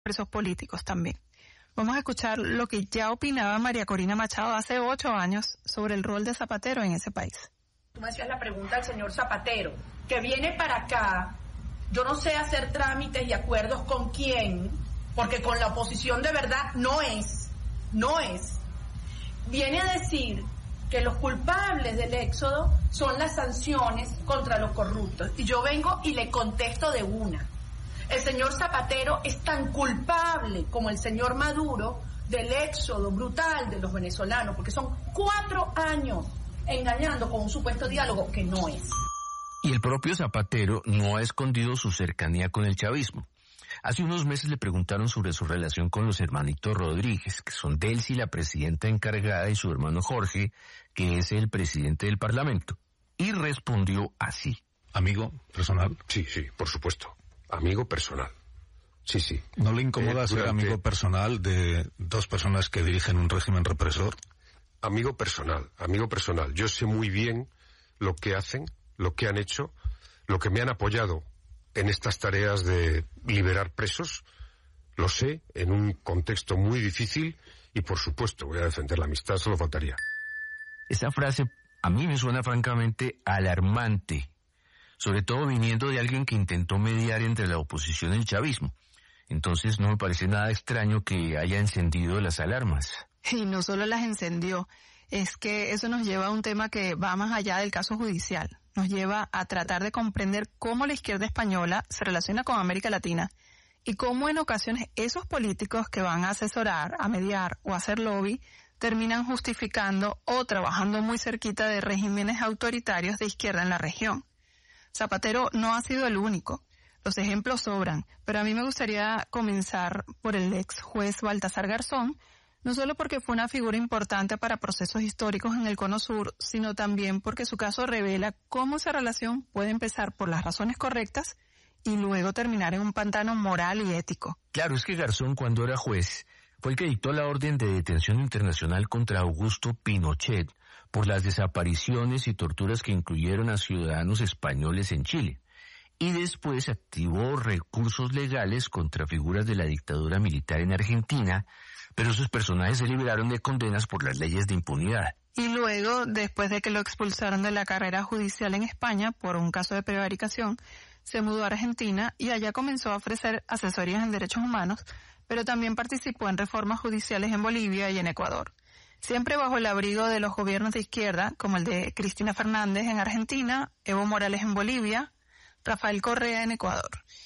presos políticos también. Vamos a escuchar lo que ya opinaba María Corina Machado hace 8 años sobre el rol de Zapatero en ese país. Tú me hacías la pregunta al señor Zapatero, que viene para acá, yo no sé hacer trámites y acuerdos con quién, porque con la oposición de verdad no es. Viene a decir que los culpables del éxodo son las sanciones contra los corruptos. Y yo vengo y le contesto de una. El señor Zapatero es tan culpable como el señor Maduro del éxodo brutal de los venezolanos, porque son 4 años engañando con un supuesto diálogo que no es. Y el propio Zapatero no ha escondido su cercanía con el chavismo. Hace unos meses le preguntaron sobre su relación con los hermanitos Rodríguez, que son Delcy, la presidenta encargada, y su hermano Jorge, que es el presidente del Parlamento. Y respondió así. ¿Amigo personal? Sí, por supuesto. Amigo personal. Sí. ¿No le incomoda ser amigo personal de 2 personas que dirigen un régimen represor? Amigo personal. Yo sé muy bien lo que hacen, lo que han hecho, lo que me han apoyado en estas tareas de liberar presos. Lo sé, en un contexto muy difícil, y por supuesto voy a defender la amistad, solo faltaría. Esa frase a mí me suena francamente alarmante, sobre todo viniendo de alguien que intentó mediar entre la oposición y el chavismo. Entonces no me parece nada extraño que haya encendido las alarmas. Y no solo las encendió, es que eso nos lleva a un tema que va más allá del caso judicial. Nos lleva a tratar de comprender cómo la izquierda española se relaciona con América Latina y cómo en ocasiones esos políticos que van a asesorar, a mediar o a hacer lobby terminan justificando o trabajando muy cerquita de regímenes autoritarios de izquierda en la región. Zapatero no ha sido el único. Los ejemplos sobran, pero a mí me gustaría comenzar por el ex juez Baltasar Garzón, no solo porque fue una figura importante para procesos históricos en el Cono Sur, sino también porque su caso revela cómo esa relación puede empezar por las razones correctas y luego terminar en un pantano moral y ético. Claro, es que Garzón, cuando era juez, fue el que dictó la orden de detención internacional contra Augusto Pinochet por las desapariciones y torturas que incluyeron a ciudadanos españoles en Chile. Y después activó recursos legales contra figuras de la dictadura militar en Argentina, pero sus personajes se libraron de condenas por las leyes de impunidad. Y luego, después de que lo expulsaron de la carrera judicial en España por un caso de prevaricación, se mudó a Argentina y allá comenzó a ofrecer asesorías en derechos humanos, pero también participó en reformas judiciales en Bolivia y en Ecuador. Siempre bajo el abrigo de los gobiernos de izquierda, como el de Cristina Fernández en Argentina, Evo Morales en Bolivia, Rafael Correa en Ecuador.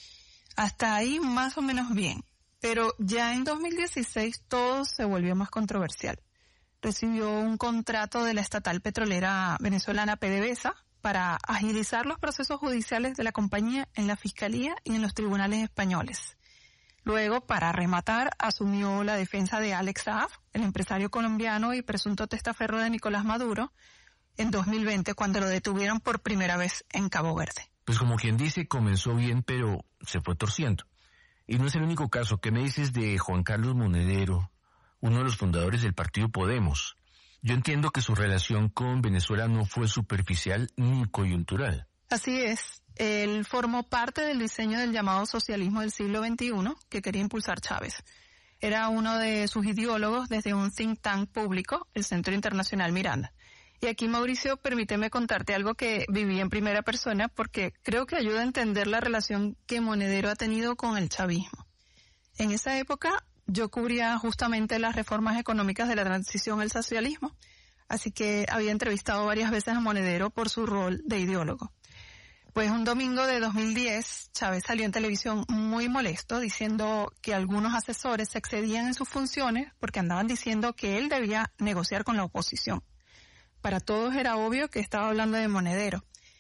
Hasta ahí más o menos bien. Pero ya en 2016 todo se volvió más controversial. Recibió un contrato de la estatal petrolera venezolana PDVSA para agilizar los procesos judiciales de la compañía en la Fiscalía y en los tribunales españoles. Luego, para rematar, asumió la defensa de Alex Saab, el empresario colombiano y presunto testaferro de Nicolás Maduro, en 2020 cuando lo detuvieron por primera vez en Cabo Verde. Pues como quien dice, comenzó bien, pero se fue torciendo. Y no es el único caso. ¿Qué me dices de Juan Carlos Monedero, uno de los fundadores del partido Podemos? Yo entiendo que su relación con Venezuela no fue superficial ni coyuntural. Así es. Él formó parte del diseño del llamado socialismo del siglo XXI que quería impulsar Chávez. Era uno de sus ideólogos desde un think tank público, el Centro Internacional Miranda. Y aquí, Mauricio, permíteme contarte algo que viví en primera persona porque creo que ayuda a entender la relación que Monedero ha tenido con el chavismo. En esa época yo cubría justamente las reformas económicas de la transición al socialismo, así que había entrevistado varias veces a Monedero por su rol de ideólogo. Pues un domingo de 2010, Chávez salió en televisión muy molesto diciendo que algunos asesores se excedían en sus funciones porque andaban diciendo que él debía negociar con la oposición. Para todos era obvio que estaba hablando de Monedero.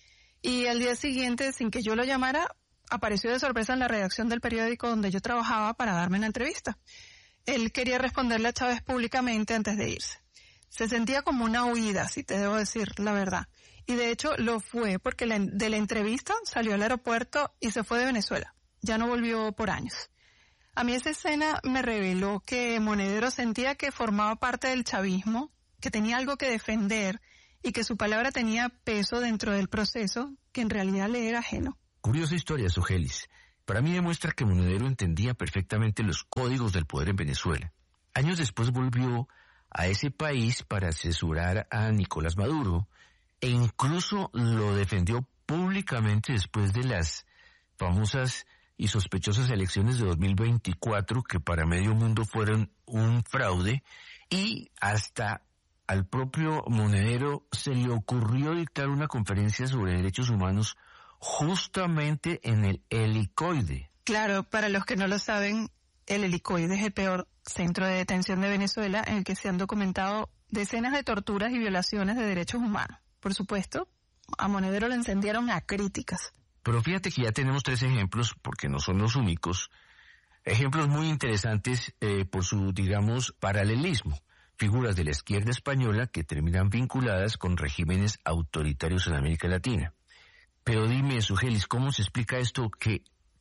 Y al día siguiente, sin que yo lo llamara, apareció de sorpresa en la redacción del periódico donde yo trabajaba para darme una entrevista. Él quería responderle a Chávez públicamente antes de irse. Se sentía como una huida, si te debo decir la verdad. Y de hecho lo fue porque de la entrevista salió al aeropuerto y se fue de Venezuela. Ya no volvió por años. A mí esa escena me reveló que Monedero sentía que formaba parte del chavismo, que tenía algo que defender y que su palabra tenía peso dentro del proceso que en realidad le era ajeno. Curiosa historia, Sugelis. Para mí demuestra que Monedero entendía perfectamente los códigos del poder en Venezuela. Años después volvió a ese país para asesorar a Nicolás Maduro e incluso lo defendió públicamente después de las famosas y sospechosas elecciones de 2024 que para medio mundo fueron un fraude, y hasta al propio Monedero se le ocurrió dictar una conferencia sobre derechos humanos justamente en el Helicoide. Claro, para los que no lo saben, el Helicoide es el peor centro de detención de Venezuela en el que se han documentado decenas de torturas y violaciones de derechos humanos. Por supuesto, a Monedero le encendieron a críticas. Pero fíjate que ya tenemos 3 ejemplos, porque no son los únicos, ejemplos muy interesantes por su, digamos, paralelismo. Figuras de la izquierda española que terminan vinculadas con regímenes autoritarios en América Latina. Pero dime, Sugelis, ¿cómo se explica esto que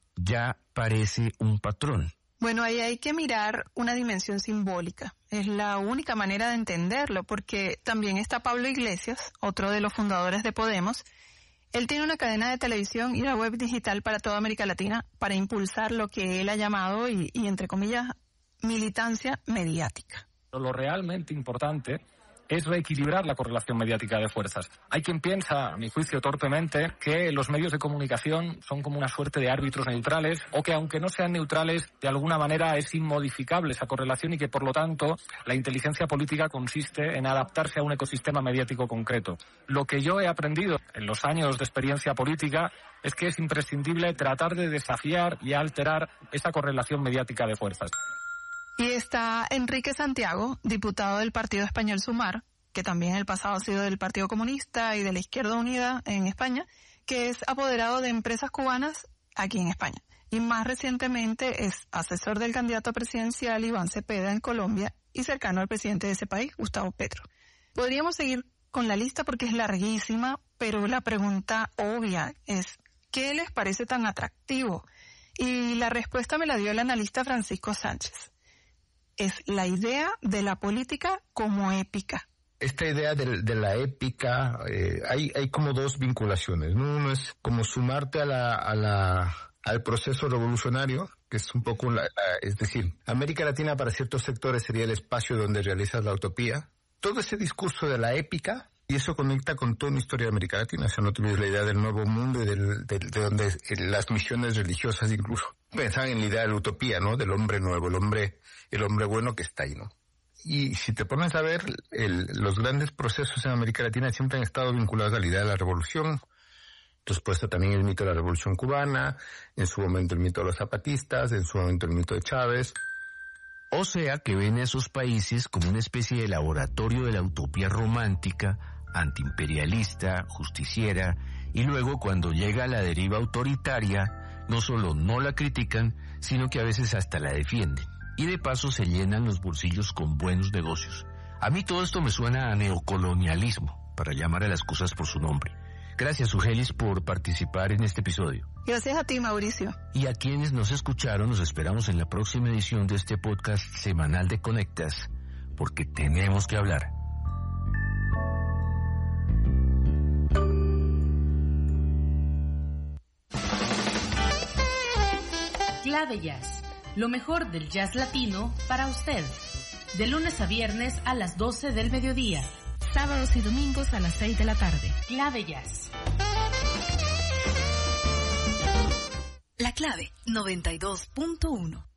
ya parece un patrón? Bueno, ahí hay que mirar una dimensión simbólica. Es la única manera de entenderlo, porque también está Pablo Iglesias, otro de los fundadores de Podemos. Él tiene una cadena de televisión y una web digital para toda América Latina para impulsar lo que él ha llamado, y entre comillas, militancia mediática. Lo realmente importante es reequilibrar la correlación mediática de fuerzas. Hay quien piensa, a mi juicio torpemente, que los medios de comunicación son como una suerte de árbitros neutrales, o que aunque no sean neutrales, de alguna manera es inmodificable esa correlación, y que por lo tanto la inteligencia política consiste en adaptarse a un ecosistema mediático concreto. Lo que yo he aprendido en los años de experiencia política es que es imprescindible tratar de desafiar y alterar esa correlación mediática de fuerzas. Y está Enrique Santiago, diputado del Partido Español Sumar, que también en el pasado ha sido del Partido Comunista y de la Izquierda Unida en España, que es apoderado de empresas cubanas aquí en España. Y más recientemente es asesor del candidato presidencial Iván Cepeda en Colombia y cercano al presidente de ese país, Gustavo Petro. Podríamos seguir con la lista porque es larguísima, pero la pregunta obvia es, ¿qué les parece tan atractivo? Y la respuesta me la dio el analista Francisco Sánchez. Es la idea de la política como épica. Esta idea de la épica, hay como 2 vinculaciones, ¿no? Uno es como sumarte al proceso revolucionario, que es un poco, es decir, América Latina para ciertos sectores sería el espacio donde realizas la utopía. Todo ese discurso de la épica, y eso conecta con toda una historia de América Latina. O sea, no tienes la idea del nuevo mundo y de donde las misiones religiosas incluso pensaban en la idea de la utopía, ¿no? Del hombre nuevo, el hombre bueno que está ahí, ¿no? Y si te pones a ver, los grandes procesos en América Latina siempre han estado vinculados a la idea de la revolución. Después está también el mito de la revolución cubana, en su momento el mito de los zapatistas, en su momento el mito de Chávez. O sea que ven a esos países como una especie de laboratorio de la utopía romántica, antiimperialista, justiciera, y luego cuando llega la deriva autoritaria, no solo no la critican, sino que a veces hasta la defienden. Y de paso se llenan los bolsillos con buenos negocios. A mí todo esto me suena a neocolonialismo, para llamar a las cosas por su nombre. Gracias, Sugelis, por participar en este episodio. Gracias a ti, Mauricio. Y a quienes nos escucharon, nos esperamos en la próxima edición de este podcast semanal de Conectas, porque tenemos que hablar. Clave Jazz, lo mejor del jazz latino para usted. De lunes a viernes a las 12 del mediodía. Sábados y domingos a las 6 de la tarde. Clave Jazz. La Clave 92.1